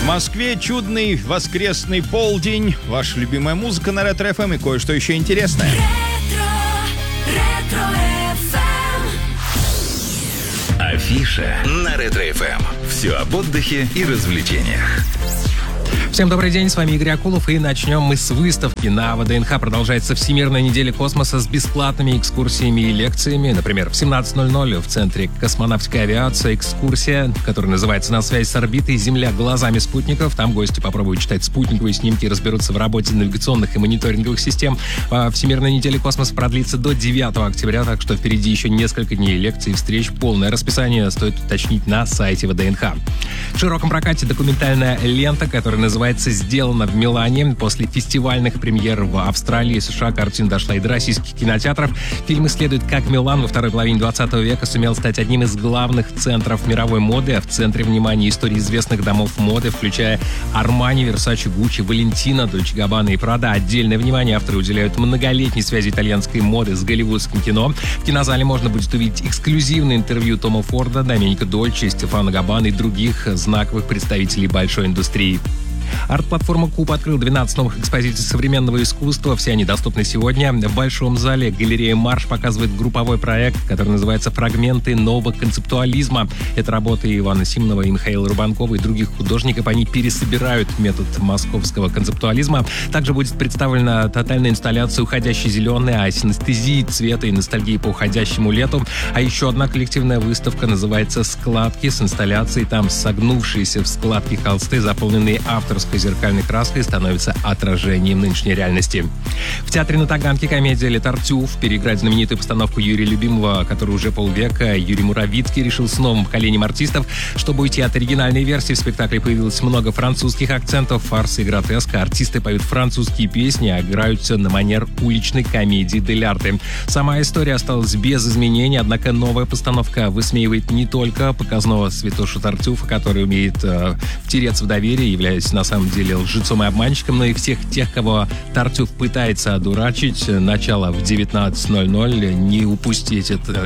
В Москве чудный воскресный полдень. Ваша любимая музыка на Ретро-ФМ и кое-что еще интересное. Афиша на Ретро-ФМ. Все об отдыхе и развлечениях. Всем добрый день, с вами Игорь Акулов, и начнем мы с выставки. На ВДНХ продолжается Всемирная неделя космоса с бесплатными экскурсиями и лекциями. Например, в 17:00 в Центре космонавтики и авиации экскурсия, которая называется «На связь с орбитой. Земля глазами спутников». Там гости попробуют читать спутниковые снимки и разберутся в работе навигационных и мониторинговых систем. Всемирная неделя космоса продлится до 9 октября, так что впереди еще несколько дней лекций и встреч. Полное расписание стоит уточнить на сайте ВДНХ. В широком прокате документальная лента, которая называется «Сделано в Милане». После фестивальных премьер в Австралии и США картина дошла и до российских кинотеатров. Фильм исследует, как Милан во второй половине 20 века сумел стать одним из главных центров мировой моды, а в центре внимания истории известных домов моды, включая Армани, Версаче, Гуччи, Валентино, Дольче Габбана и Прада. Отдельное внимание авторы уделяют многолетней связи итальянской моды с голливудским кино. В кинозале можно будет увидеть эксклюзивное интервью Тома Форда, Доменика Дольче, Стефано Габбана и других знаковых представителей большой индустрии. Арт-платформа Куб открыл 12 новых экспозиций современного искусства. Все они доступны сегодня. В Большом зале галерея «Марш» показывает групповой проект, который называется «Фрагменты нового концептуализма». Это работы Ивана Симонова, Михаила Рубанкова и других художников. Они пересобирают метод московского концептуализма. Также будет представлена тотальная инсталляция «Уходящий зеленый», о синестезии цвета и ностальгии по уходящему лету. А еще одна коллективная выставка называется «Складки» с инсталляцией. Там согнувшиеся в складки холсты, заполненные авторской зеркальной краской, становится отражением нынешней реальности. В театре на Таганке комедия «Ле Тартюф» переиграть знаменитую постановку Юрия Любимого, который уже полвека Юрий Муравицкий решил с новым поколением артистов. Чтобы уйти от оригинальной версии, в спектакле появилось много французских акцентов, фарса и гротеска. Артисты поют французские песни, а играются на манер уличной комедии дель арте. Сама история осталась без изменений, однако новая постановка высмеивает не только показного святошу Тартюфа, который умеет втереться в доверие, являясь на самом деле лжецом и обманщиком, но и всех тех, кого Тартюф пытается одурачить. Начало в 19:00. Не упустить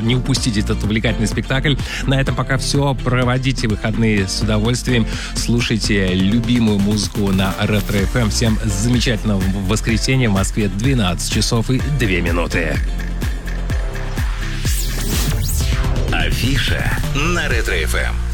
этот увлекательный спектакль. На этом пока все. Проводите выходные с удовольствием. Слушайте любимую музыку на Ретро-ФМ. Всем замечательного воскресенья. В Москве 12 часов и 2 минуты. Афиша на Ретро-ФМ.